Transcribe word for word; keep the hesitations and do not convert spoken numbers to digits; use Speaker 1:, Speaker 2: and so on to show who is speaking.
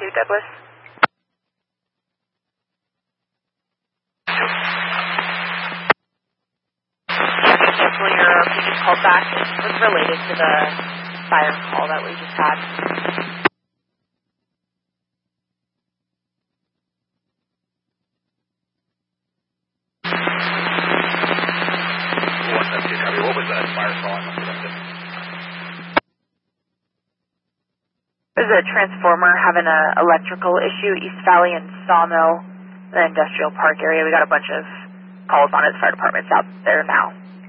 Speaker 1: two, Douglas. Cancel your previous call back. It was related to the fire call that we just had.
Speaker 2: one seventeen Heavy, what was that fire call?
Speaker 1: There's a transformer having an electrical issue, East Valley and Sawmill, the industrial park area. We got a bunch of calls on it. The fire department's out there now.